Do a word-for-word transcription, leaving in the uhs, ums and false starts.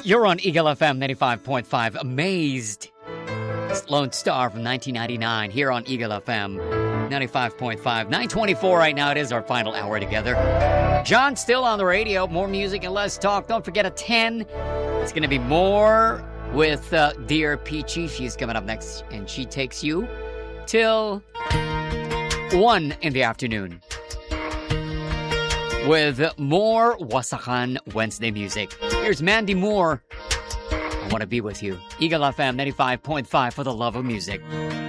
You're on Eagle F M ninety-five point five. Amazed. It's Lone Star from nineteen ninety-nine here on Eagle F M ninety-five point five. nine twenty-four right now. It is our final hour together. John still on the radio. More music and less talk. Don't forget at ten. It's going to be more with uh, Dear Peachy. She's coming up next, and she takes you till one in the afternoon with more Wasakan Wednesday music. Here's Mandy Moore. I want to be with you. Eagle F M ninety-five point five for the love of music.